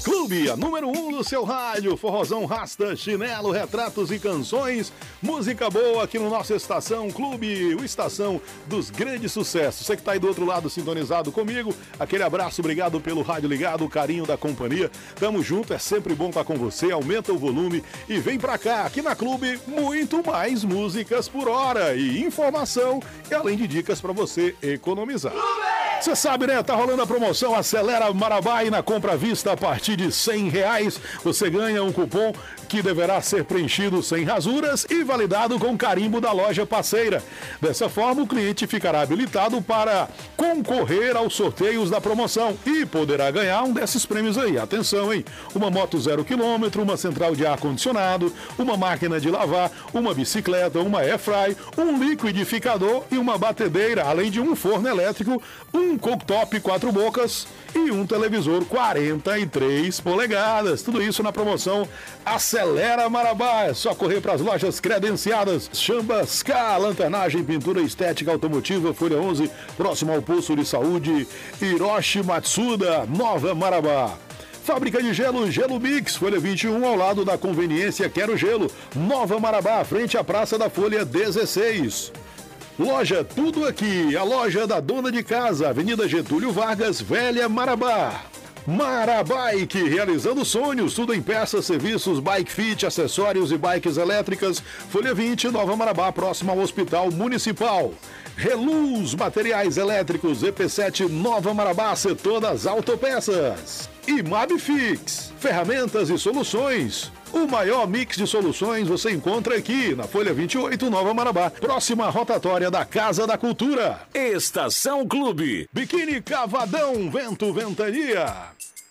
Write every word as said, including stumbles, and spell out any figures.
Clube, a número um do seu rádio, forrozão, rasta, chinelo, retratos e canções, música boa aqui no nosso Estação Clube, o Estação dos grandes sucessos. Você que tá aí do outro lado sintonizado comigo, aquele abraço, obrigado pelo rádio ligado, o carinho da companhia. Tamo junto, é sempre bom estar com você, aumenta o volume e vem pra cá, aqui na Clube, muito mais músicas por hora e informação e além de dicas pra você economizar. Você sabe, né? Tá rolando a promoção Acelera Marabá e na compra à vista a partir de cem reais você ganha um cupom que deverá ser preenchido sem rasuras e validado com carimbo da loja parceira. Dessa forma, o cliente ficará habilitado para concorrer aos sorteios da promoção e poderá ganhar um desses prêmios aí. Atenção, hein? Uma moto zero quilômetro, uma central de ar-condicionado, uma máquina de lavar, uma bicicleta, uma airfry, um liquidificador e uma batedeira, além de um forno elétrico, um cooktop quatro bocas e um televisor quarenta e três polegadas. Tudo isso na promoção Acelera Marabá. É só correr para as lojas credenciadas. Chambas K, lanternagem, pintura estética automotiva, Folha onze, próximo ao posto de saúde. Hiroshi Matsuda, Nova Marabá. Fábrica de gelo, Gelo Mix, Folha vinte e um, ao lado da conveniência Quero Gelo. Nova Marabá, frente à Praça da Folha dezesseis. Loja Tudo Aqui, a loja da dona de casa, Avenida Getúlio Vargas, Velha Marabá. Marabike, realizando sonhos, tudo em peças, serviços, bike fit, acessórios e bikes elétricas. Folha vinte, Nova Marabá, próximo ao Hospital Municipal. Reluz, materiais elétricos, E P sete, Nova Marabá, setor das autopeças. E Mabfix, ferramentas e soluções. O maior mix de soluções você encontra aqui na Folha vinte e oito, Nova Marabá, próxima rotatória da Casa da Cultura. Estação Clube. Biquíni Cavadão, Vento Ventania.